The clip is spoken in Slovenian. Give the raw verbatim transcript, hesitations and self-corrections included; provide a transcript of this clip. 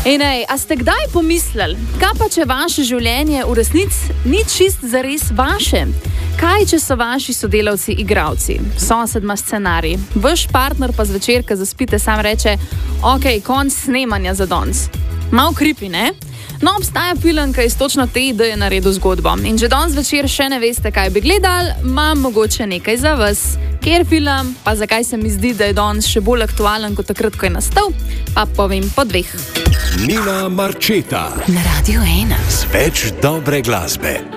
In ej, a ste kdaj pomislili, kaj pa če vaše življenje v resnici ni čist zares vaše? Kaj, če so vaši sodelavci igralci, sosed ima scenarij, vaš partner pa zvečer, ko zaspite, sam reče, ok, konc snemanja za danes. Mal kripi, ne? No, obstaja film, ki je točno te ideje naredil zgodbo. In že danes večer še ne veste, kaj bi gledali, imam mogoče nekaj za vas. Kjer film, pa zakaj se mi zdi, da je danes še bolj aktualen kot takrat, ko je nastal, pa povem po dveh. Nina Marčeta na Radio ena. Z več dobre glasbe.